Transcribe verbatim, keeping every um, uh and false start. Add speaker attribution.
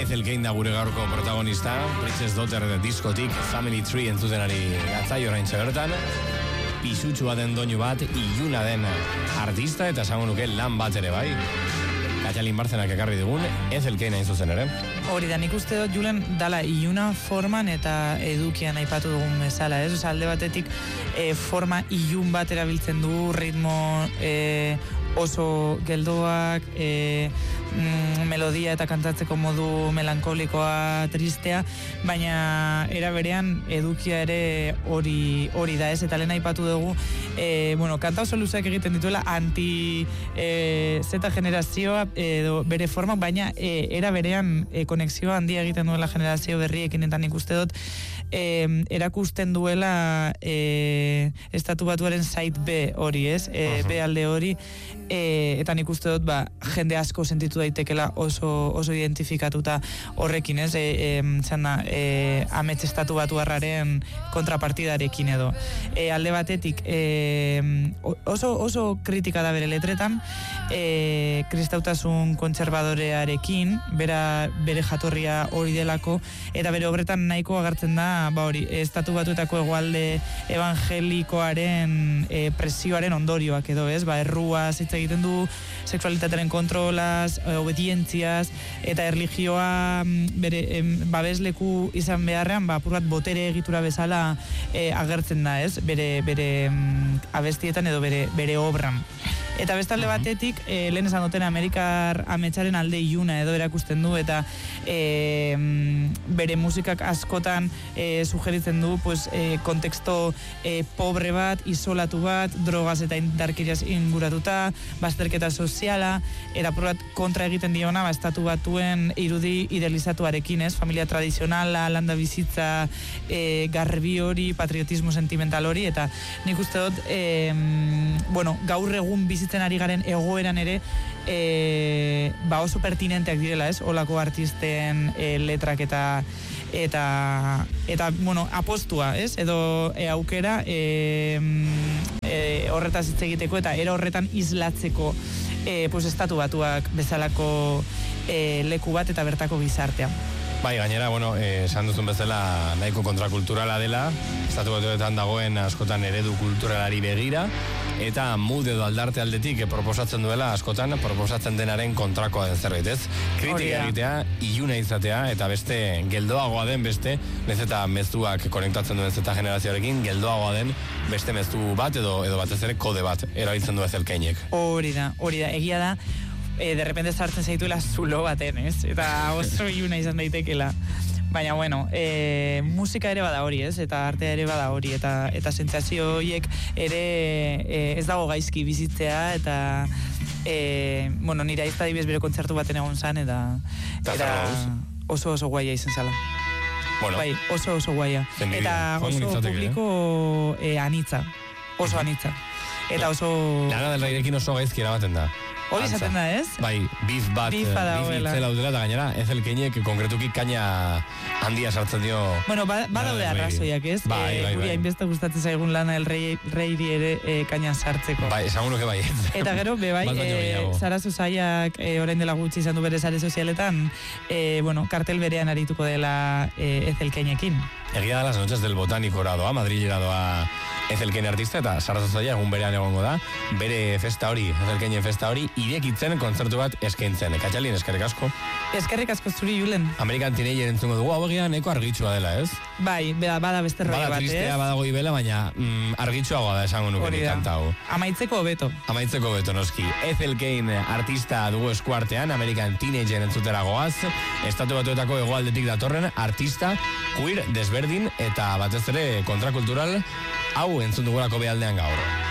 Speaker 1: Ethel Kane da gure gaurko protagonista, Princess Daughter diskotik Family Tree entzuten ari gatzai orain bertan. Pisutsua den doinu bat, iluna den artista eta esango nuke lan bat ere bai. Katxalin Bartzenak ekarri digun, Ethel Kane hain zuzen ere.
Speaker 2: Hori da, nik uste dut, Julen, dala iluna forman eta edukian aipatu dugun bezala, ez? Osa, alde batetik e, forma ilun bat erabiltzen du, ritmo e, oso geldoak, e, mm, melodia eta kantatzeko modu melankolikoa, tristea, baina era berean edukia ere hori hori da, ez? Eta lehen aipatu dugu, e, bueno, kanta oso luzeak egiten dituela anti e, zeta generazioa edo bere forma, baina e, era berean e, konexioa handia egiten duela generazio berriekin, eta nik uste dut e, erakusten duela e, estatu batuaren side B hori, ez? E, uh-huh. B alde hori, e, eta nik uste dut ba, jende asko sentitu daitekela oso, oso identifikatuta horrekin, ez? E, e, zanda, e, amets estatu batuarraren kontrapartidarekin edo. E, alde batetik e, oso, oso kritika da bere letretan, e, kristautasun kontserbadorearekin, bera, bere jatorria hori delako, eta bere obretan nahiko agertzen da, ba hori, estatu batuetako hegoalde evangelikoaren e, presioaren ondorioak edo, ez? Ba, erruaz hitz egiten du, sexualitatearen kontrolaz, e, obedientziaz, eta erlijioa bere em, babesleku izan beharrean, ba, apur bat botere egitura bezala e, agertzen da, ez? Bere, bere em, abestietan edo bere, bere obran. Eta bestalde batetik, e, lehen esan duten Amerikar ametsaren alde iluna edo erakusten du, eta e, bere musikak askotan e, sugeritzen du pues, e, konteksto e, pobre bat, isolatu bat, drogaz eta indarkeriaz inguratuta, bazterketa soziala, eta probat kontra egiten diona, ba, estatu batuen irudi idealizatuarekin, ez? Familia tradizionala, landa bizitza, e, garbi hori, patriotismo sentimental hori, eta nik uste dut, e, bueno, gaur egun bizitzen ari garen egoeran ere, e, ba oso pertinenteak direla, ez? Olako artisten e, letrak eta eta eta bueno, apostua, ez? Edo e, aukera e, e, horretaz hitz egiteko eta era horretan islatzeko e, pues, estatu batuak bezalako e, leku bat eta bertako gizartea.
Speaker 1: Bai, gainera, bueno, esan duzun bezala nahiko kontrakulturala dela, estatu batuetan dagoen askotan eredu kulturalari begira, eta mood edo aldarte aldetik proposatzen duela askotan proposatzen denaren kontrakoa den zerbait, ez? Kritika egitea, iluna izatea, eta beste geldoagoa den beste, bez eta mezuak konektatzen duen zeta generazioarekin, geldoagoa den beste mezu bat edo edo batez ere kode bat erabiltzen du Ethel Kanek.
Speaker 2: Hori da, hori da, egia da. E, de repente sartzen zaituela zulo baten, ez? Eta oso iluna izan daitekela. Baina, bueno, e, musika ere bada hori, ez? Eta artea ere bada hori, eta eta sentsazio horiek ere e, ez dago gaizki bizitzea, eta e, bueno, nire aizta dibez bere kontzertu baten egon zan, eta, eta oso oso guaia izan zala.
Speaker 1: Bueno,
Speaker 2: bai, oso oso guaia. Eta oso publiko e, anitza, oso anitza. Eta oso...
Speaker 1: Lana del Reirekin oso gaizki erabaten da.
Speaker 2: Hori izaten da, ez?
Speaker 1: Bai, beef bat, beef itzela udela, eta gainera, Ethel Kanek konkretuki kaina handia sartzen dio...
Speaker 2: Bueno, badaude arrazoiak, ez?
Speaker 1: Bai, bai,
Speaker 2: guri hainbeste gustatzen zaigun Lana del Reiri ere e, kaina sartzeko.
Speaker 1: Bai, esan nuke bai.
Speaker 2: Eta gero, be bai, e, Sara Susaiak e, orain dela gutxi izan du bere sare sozialetan, e, bueno, kartel berean arituko dela e, Ethel Kanekin.
Speaker 1: Egia da las noches del botánico doa, Madrilera doa Ethel Kane artista, eta Sara Susaia egun berean egongo da, bere festa hori, Ethel Kanen festa hori, irekitzen kontzertu bat eskaintzen. Katxalin, eskerrik asko.
Speaker 2: Eskerrik asko zuri, Julen.
Speaker 1: Amerikan Teenager entzungo dugu, hau egia neko argitsua dela, ez?
Speaker 2: Bai, bada, bada beste roi bat, ez?
Speaker 1: Bada tristea, bada goi bela, baina mm, argitsuagoa da esango nuke kanta hau.
Speaker 2: Amaitzeko beto.
Speaker 1: Amaitzeko beto, noski. Ethel Kane artista dugu eskuartean, Amerikan Teenager entzutera goaz, estatu batuetako hegoaldetik datorren artista, queer, desberdin, eta batez ere kontrakultural, hau entzun dugulako behaldean gaur.